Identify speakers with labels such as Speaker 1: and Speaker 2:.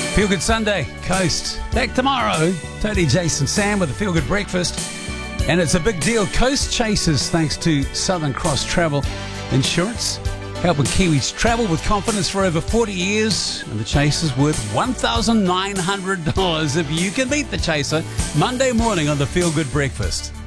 Speaker 1: Feel Good Sunday, Coast. Back tomorrow. Tony, Jason, Sam with a Feel Good Breakfast. And it's a big deal. Coast Chasers, thanks to Southern Cross Travel Insurance, helping Kiwis travel with confidence for over 40 years. And the Chaser's worth $1,900 if you can beat the Chaser. Monday morning on the Feel Good Breakfast.